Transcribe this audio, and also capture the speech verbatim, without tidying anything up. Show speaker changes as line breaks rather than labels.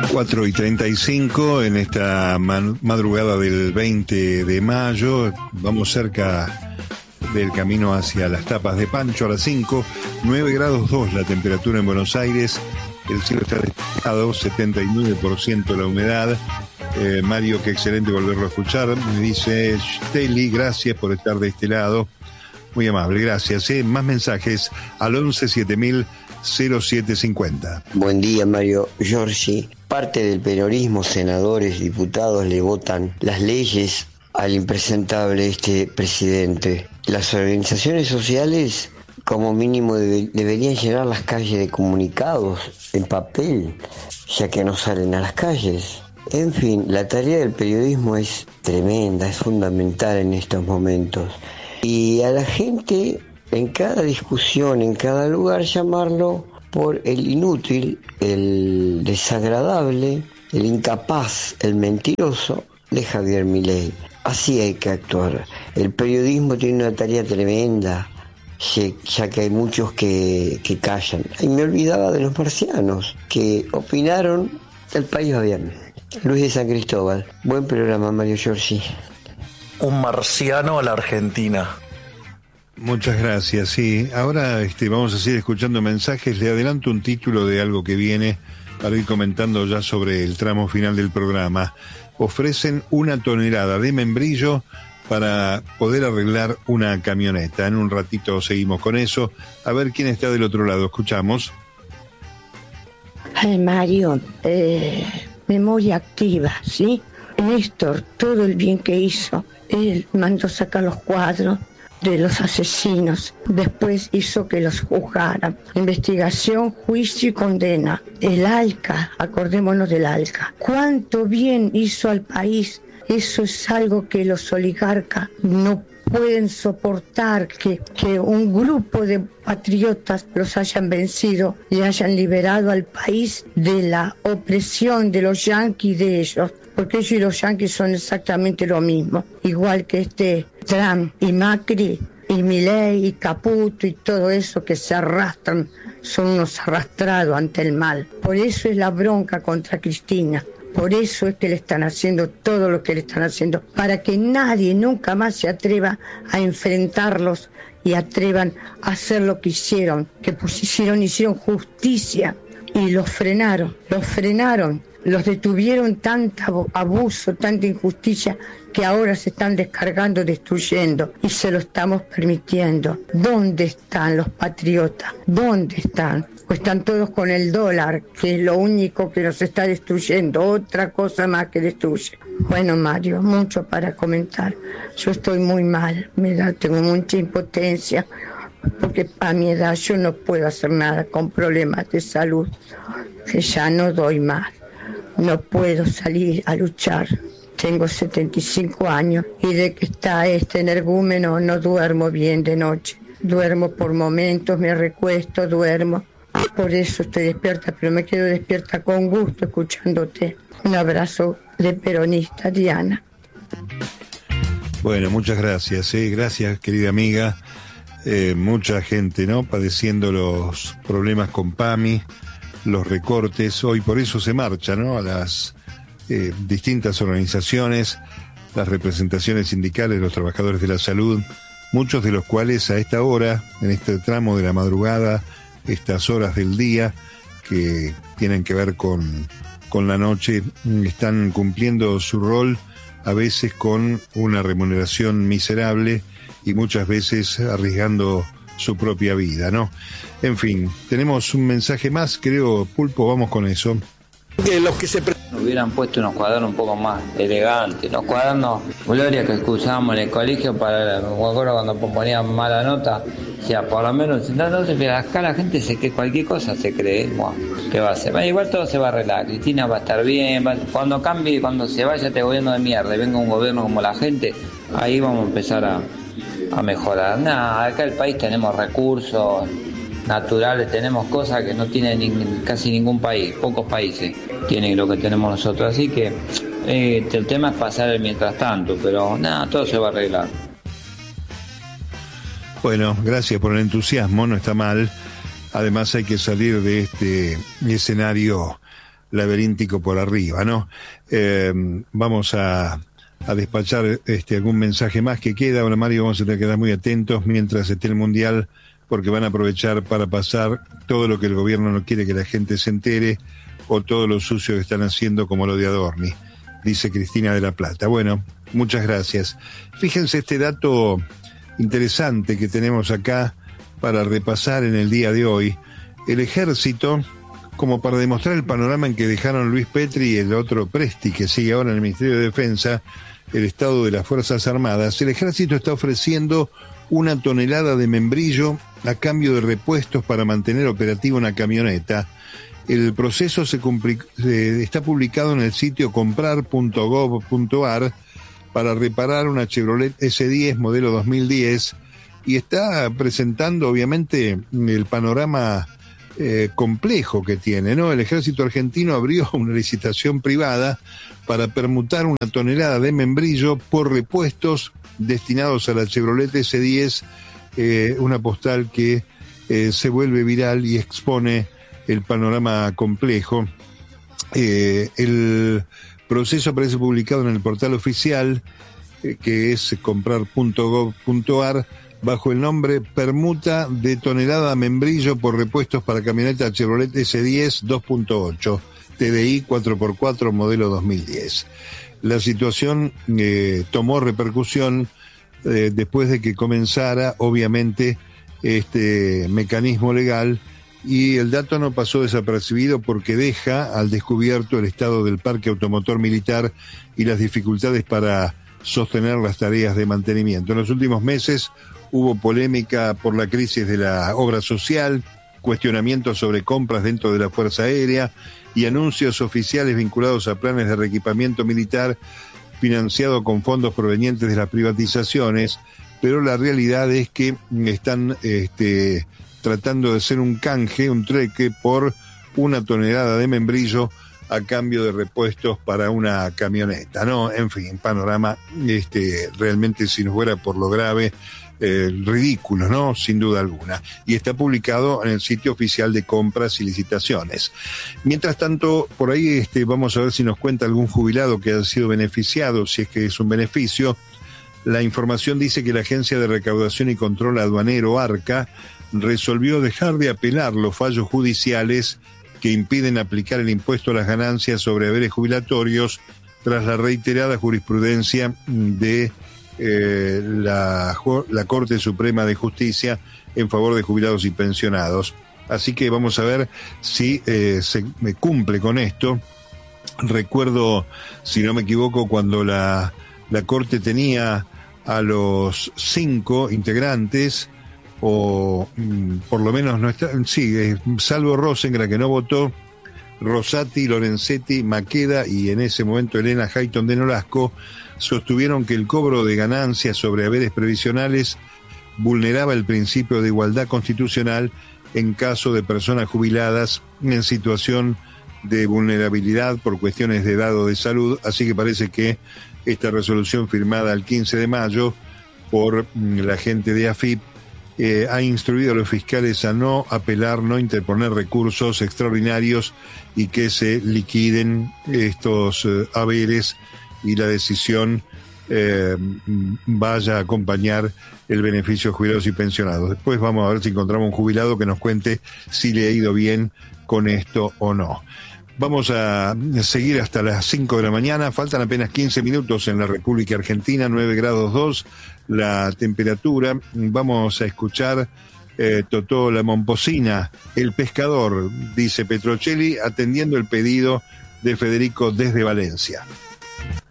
cuatro y treinta y cinco en esta madrugada del veinte de mayo, vamos cerca del camino hacia las Tapas de Pancho a las cinco, nueve grados dos la temperatura en Buenos Aires, el cielo está despejado, setenta y nueve por ciento la humedad. Eh, Mario, qué excelente volverlo a escuchar, me dice Steli, gracias por estar de este lado, muy amable, gracias. ¿eh? Más mensajes al once siete mil cero siete cincuenta.
Buen día, Mario Giorgi. Parte del peronismo, senadores, diputados, le votan las leyes al impresentable este presidente. Las organizaciones sociales, como mínimo, debe, deberían llenar las calles de comunicados en papel, ya que no salen a las calles. En fin, la tarea del periodismo es tremenda, es fundamental en estos momentos. Y a la gente, en cada discusión, en cada lugar, llamarlo por el inútil, el desagradable, el incapaz, el mentiroso de Javier Milei. Así hay que actuar. El periodismo tiene una tarea tremenda, ya que hay muchos que, que callan. Y me olvidaba de los marcianos, que opinaron que el país va bien. Luis de San Cristóbal. Buen programa, Mario Giorgi.
Un marciano a la Argentina.
Muchas gracias, sí. Ahora este, vamos a seguir escuchando mensajes. Le adelanto un título de algo que viene para ir comentando ya sobre el tramo final del programa. Ofrecen una tonelada de membrillo para poder arreglar una camioneta. En un ratito seguimos con eso. A ver quién está del otro lado. Escuchamos.
Ay, Mario, eh, memoria activa, ¿sí? Néstor, todo el bien que hizo. Él mandó sacar los cuadros de los asesinos, después hizo que los juzgaran, investigación, juicio y condena. El ALCA, acordémonos del ALCA, cuánto bien hizo al país. Eso es algo que los oligarcas no pueden soportar, que, que un grupo de patriotas los hayan vencido y hayan liberado al país de la opresión de los yanquis de ellos, porque ellos y los yanquis son exactamente lo mismo, igual que este Trump y Macri y Milei y Caputo y todo eso que se arrastran, son unos arrastrados ante el mal. Por eso es la bronca contra Cristina. Por eso es que le están haciendo todo lo que le están haciendo, para que nadie nunca más se atreva a enfrentarlos y atrevan a hacer lo que hicieron, que pues hicieron, hicieron justicia y los frenaron, los frenaron, los detuvieron tanto abuso, tanta injusticia, que ahora se están descargando, destruyendo, y se lo estamos permitiendo. ¿Dónde están los patriotas? ¿Dónde están? Pues están todos con el dólar, que es lo único que nos está destruyendo, otra cosa más que destruye. Bueno, Mario, mucho para comentar. Yo estoy muy mal, me da, tengo mucha impotencia, porque a mi edad yo no puedo hacer nada con problemas de salud, que ya no doy más. No puedo salir a luchar. Tengo setenta y cinco años y de que está este energúmeno no duermo bien de noche. Duermo por momentos, me recuesto, duermo. Por eso estoy despierta, pero me quedo despierta con gusto escuchándote. Un abrazo de peronista, Diana.
Bueno, muchas gracias, ¿eh? Gracias, querida amiga. Eh, mucha gente, ¿no? Padeciendo los problemas con PAMI, los recortes. Hoy por eso se marcha, ¿no? A las eh, distintas organizaciones, las representaciones sindicales, los trabajadores de la salud, muchos de los cuales a esta hora, en este tramo de la madrugada, estas horas del día que tienen que ver con, con la noche, están cumpliendo su rol, a veces con una remuneración miserable y muchas veces arriesgando su propia vida, ¿no? En fin, tenemos un mensaje más, creo, Pulpo, vamos con eso.
Que los que se pre- hubieran puesto unos cuadernos un poco más elegantes, los cuadernos Gloria que usábamos en el colegio para, me acuerdo cuando ponían mala nota, o sea, por lo menos, no, no se cree, acá la gente se cree, cualquier cosa se cree, bueno, ¿qué va a hacer? Bueno, igual todo se va a arreglar, Cristina va a estar bien, va, cuando cambie, cuando se vaya este gobierno de mierda y venga un gobierno como la gente, ahí vamos a empezar a, a mejorar. Nada, acá el país tenemos recursos naturales, tenemos cosas que no tiene ni, casi ningún país, pocos países tienen lo que tenemos nosotros, así que eh, el tema es pasar el mientras tanto, pero nada, todo se va a arreglar.
Bueno, gracias por el entusiasmo, no está mal. Además hay que salir de este escenario laberíntico por arriba, ¿no? Eh, vamos a, a despachar este, algún mensaje más que queda. Ahora, Mario, vamos a tener que quedar muy atentos mientras esté el Mundial, porque van a aprovechar para pasar todo lo que el gobierno no quiere que la gente se entere, o todo lo sucio que están haciendo, como lo de Adorni, dice Cristina de la Plata. Bueno, muchas gracias. Fíjense este dato interesante que tenemos acá para repasar en el día de hoy. El Ejército, como para demostrar el panorama en que dejaron Luis Petri y el otro Presti, que sigue ahora en el Ministerio de Defensa, el estado de las Fuerzas Armadas, el Ejército está ofreciendo una tonelada de membrillo a cambio de repuestos para mantener operativa una camioneta. El proceso se, cumpli- se está publicado en el sitio comprar punto gov punto ar para reparar una Chevrolet ese diez modelo dos mil diez, y está presentando obviamente el panorama eh, complejo que tiene, ¿no? El Ejército Argentino abrió una licitación privada para permutar una tonelada de membrillo por repuestos destinados a la Chevrolet ese diez, eh, una postal que eh, se vuelve viral y expone el panorama complejo. Eh, el proceso aparece publicado en el portal oficial, eh, que es comprar punto gov punto ar, bajo el nombre Permuta de tonelada membrillo por repuestos para camioneta Chevrolet ese diez dos punto ocho, T D I cuatro por cuatro modelo dos mil diez. La situación eh, tomó repercusión eh, después de que comenzara, obviamente, este mecanismo legal, y el dato no pasó desapercibido porque deja al descubierto el estado del parque automotor militar y las dificultades para sostener las tareas de mantenimiento. En los últimos meses hubo polémica por la crisis de la obra social, cuestionamientos sobre compras dentro de la Fuerza Aérea y anuncios oficiales vinculados a planes de reequipamiento militar financiado con fondos provenientes de las privatizaciones, pero la realidad es que están este, tratando de hacer un canje, un trueque por una tonelada de membrillo a cambio de repuestos para una camioneta, ¿no? En fin, panorama este, realmente, si no fuera por lo grave, eh, ridículo, ¿no? Sin duda alguna. Y está publicado en el sitio oficial de compras y licitaciones. Mientras tanto, por ahí este, vamos a ver si nos cuenta algún jubilado que haya sido beneficiado, si es que es un beneficio. La información dice que la Agencia de Recaudación y Control Aduanero, ARCA, resolvió dejar de apelar los fallos judiciales que impiden aplicar el impuesto a las ganancias sobre haberes jubilatorios tras la reiterada jurisprudencia de eh, la, la Corte Suprema de Justicia en favor de jubilados y pensionados. Así que vamos a ver si eh, se cumple con esto. Recuerdo, si no me equivoco, cuando la, la Corte tenía a los cinco integrantes, o mm, por lo menos no está, sí, eh, salvo Rosengren, que no votó, Rosati, Lorenzetti, Maqueda y en ese momento Elena Hayton de Nolasco sostuvieron que el cobro de ganancias sobre haberes previsionales vulneraba el principio de igualdad constitucional en caso de personas jubiladas en situación de vulnerabilidad por cuestiones de edad o de salud. Así que parece que esta resolución firmada el quince de mayo por mm, la gente de A F I P Eh, ha instruido a los fiscales a no apelar, no interponer recursos extraordinarios y que se liquiden estos eh, haberes y la decisión eh, vaya a acompañar el beneficio de jubilados y pensionados. Después vamos a ver si encontramos un jubilado que nos cuente si le ha ido bien con esto o no. Vamos a seguir hasta las cinco de la mañana, faltan apenas quince minutos en la República Argentina, nueve grados dos la temperatura. Vamos a escuchar eh, Totó la Momposina, El Pescador, dice Petrocelli, atendiendo el pedido de Federico desde Valencia.